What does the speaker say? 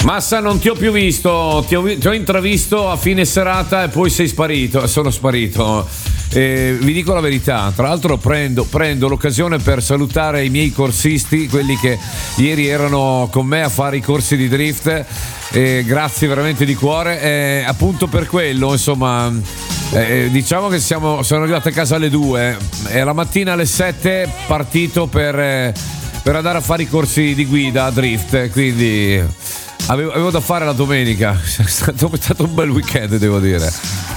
Massa, non ti ho più visto, ti ho intravisto a fine serata e poi sei sparito, sono sparito. Vi dico la verità, tra l'altro prendo l'occasione per salutare i miei corsisti, quelli che ieri erano con me a fare i corsi di drift. Grazie veramente di cuore. Appunto per quello, insomma, diciamo che sono arrivato a casa alle 2 e la mattina alle 7 partito per andare a fare i corsi di guida a drift, quindi avevo da fare la domenica. È stato un bel weekend, devo dire.